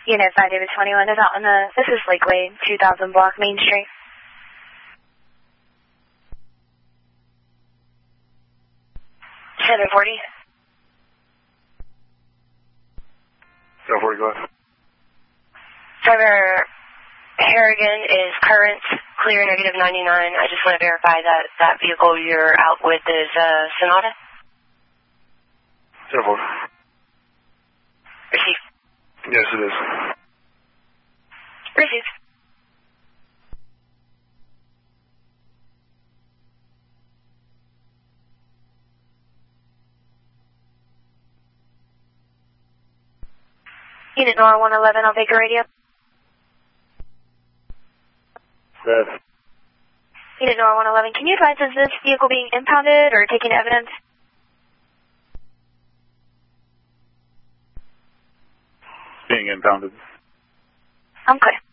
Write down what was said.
Unit 5 David 21 is out on this is Lakeway, 2000 block Main Street. Center 40. 740, go ahead. Driver Harrigan is current, clear negative 99. I just want to verify that that vehicle you're out with is Sonata? 740. Received. Yes, it is. Received. Unit NOR 111 on Baker Radio. Yes. Unit NOR 111, can you advise, is this vehicle being impounded or taking evidence? Being impounded. Okay.